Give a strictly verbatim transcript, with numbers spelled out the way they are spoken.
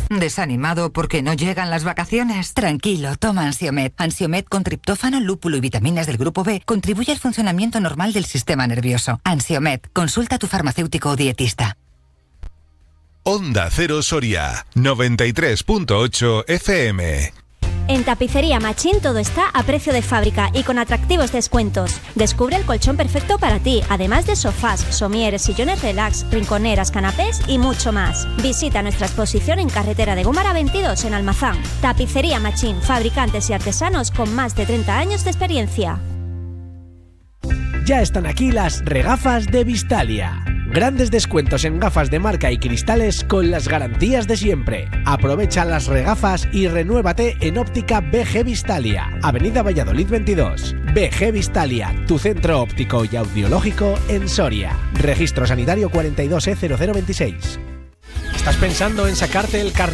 ¿Desanimado porque no llegan las vacaciones? Tranquilo, toma Ansiomed. Ansiomed con triptófano, lúpulo y vitaminas del grupo B contribuye al funcionamiento normal del sistema nervioso. Ansiomed, consulta a tu farmacéutico o dietista. Onda Cero Soria, noventa y tres punto ocho F M. En Tapicería Machín todo está a precio de fábrica y con atractivos descuentos. Descubre el colchón perfecto para ti, además de sofás, somieres, sillones relax, rinconeras, canapés y mucho más. Visita nuestra exposición en carretera de Gómara veintidós en Almazán. Tapicería Machín, fabricantes y artesanos con más de treinta años de experiencia. Ya están aquí las regafas de Vistalia. Grandes descuentos en gafas de marca y cristales con las garantías de siempre. Aprovecha las regafas y renuévate en Óptica B G Vistalia, Avenida Valladolid veintidós. B G Vistalia, tu centro óptico y audiológico en Soria. Registro sanitario cuarenta y dos E cero cero veintiséis. ¿Estás pensando en sacarte el carnet